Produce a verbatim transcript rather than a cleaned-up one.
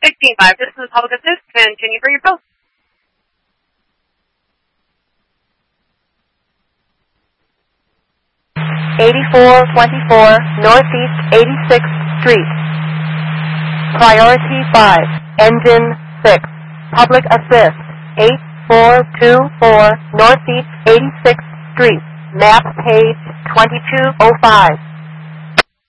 sixteen five, this is Public Assist. Continue for your post. eighty-four twenty-four Northeast eighty-sixth Street. Priority five, Engine six. Public Assist, eight four two four Northeast eighty-sixth Street. Map page twenty-two oh five.